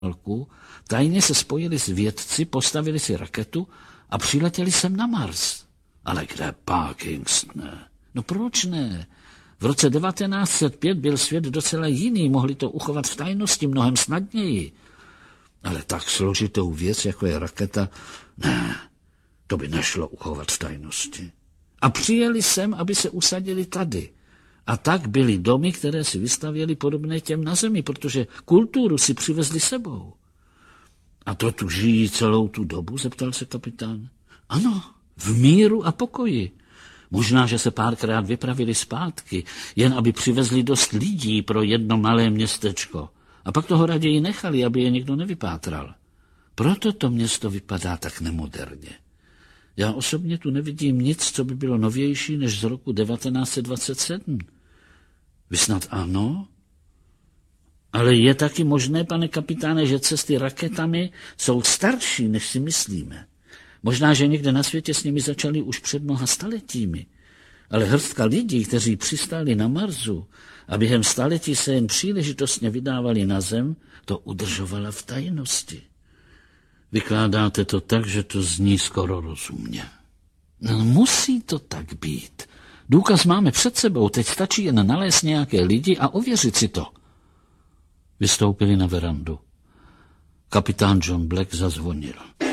tajně se spojili s vědci, postavili si raketu a přiletěli sem na Mars. Ale kde Parkinson? No proč ne? V roce 1905 byl svět docela jiný, mohli to uchovat v tajnosti mnohem snadněji. Ale tak složitou věc, jako je raketa, ne, to by nešlo uchovat v tajnosti. A přijeli sem, aby se usadili tady. A tak byly domy, které si vystavěly podobné těm na Zemi, protože kulturu si přivezli sebou. A to tu žijí celou tu dobu, zeptal se kapitán. Ano, v míru a pokoji. Možná, že se párkrát vypravili zpátky, jen aby přivezli dost lidí pro jedno malé městečko. A pak toho raději nechali, aby je nikdo nevypátral. Proto to město vypadá tak nemoderně. Já osobně tu nevidím nic, co by bylo novější než z roku 1927. Vy snad ano? Ale je taky možné, pane kapitáne, že cesty raketami jsou starší, než si myslíme. Možná, že někde na světě s nimi začali už před mnoha staletími. Ale hrstka lidí, kteří přistáli na Marsu a během staletí se jen příležitostně vydávali na Zem, to udržovala v tajnosti. Vykládáte to tak, že to zní skoro rozumně. No, musí to tak být. Důkaz máme před sebou, teď stačí jen nalézt nějaké lidi a ověřit si to. Vystoupili na verandu. Kapitán John Black zazvonil.